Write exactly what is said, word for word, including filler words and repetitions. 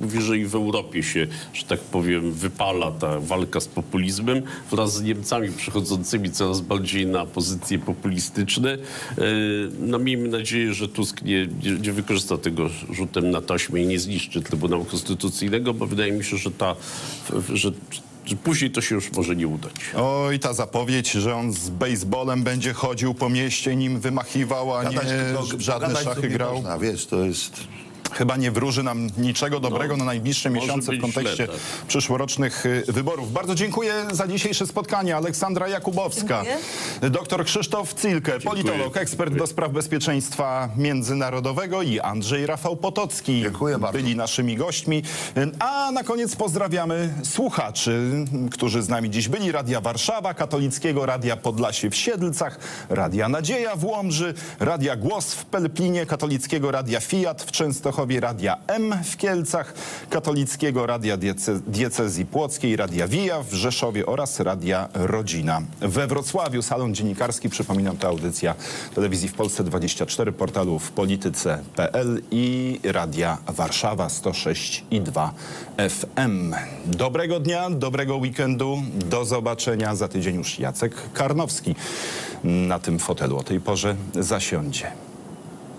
mówi, że i w Europie się, że tak powiem, wypala ta walka z populizmem wraz z Niemcami przechodzącymi coraz bardziej na pozycje populistyczne. No miejmy nadzieję, że Tusk nie, nie, nie wykorzysta tego rzutem na taśmę i nie zniszczy Trybunału Konstytucyjnego, bo wydaje mi się, że ta, że że później to się już może nie udać. Oj, ta zapowiedź, że on z baseballem będzie chodził po mieście, nim wymachiwał, a nie w żadne szachy grał. Można, wiesz, to jest... Chyba nie wróży nam niczego dobrego no, na najbliższe miesiące w kontekście źle, tak. przyszłorocznych wyborów. Bardzo dziękuję za dzisiejsze spotkanie. Aleksandra Jakubowska, dziękuję. Doktor Krzysztof Cilke, dziękuję. politolog, ekspert dziękuję. do spraw bezpieczeństwa międzynarodowego i Andrzej Rafał Potocki dziękuję bardzo. byli naszymi gośćmi. A na koniec pozdrawiamy słuchaczy, którzy z nami dziś byli. Radia Warszawa, Katolickiego Radia Podlasie w Siedlcach, Radia Nadzieja w Łomży, Radia Głos w Pelplinie, Katolickiego Radia Fiat w Częstochowie, Radia M w Kielcach, Katolickiego Radia Diece Diecezji Płockiej, Radia Wija w Rzeszowie oraz Radia Rodzina we Wrocławiu. Salon Dziennikarski, przypominam, to audycja Telewizji w Polsce dwadzieścia cztery, portalu w polityce kropka p l i Radia Warszawa sto sześć i dwa F M. Dobrego dnia, dobrego weekendu, do zobaczenia za tydzień. Już Jacek Karnowski na tym fotelu o tej porze zasiądzie.